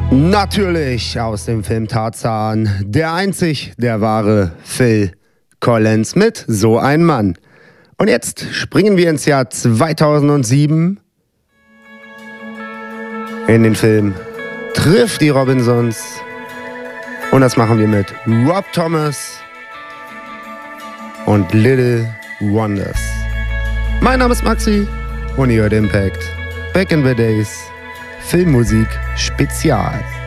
Natürlich aus dem Film Tarzan, der einzig, der wahre Phil Collins mit So ein Mann. Und jetzt springen wir ins Jahr 2007 in den Film Trifft die Robinsons. Und das machen wir mit Rob Thomas und Little Wonders. Mein Name ist Maxi und ihr hört Impact. Back in the Days. Filmmusik Spezial.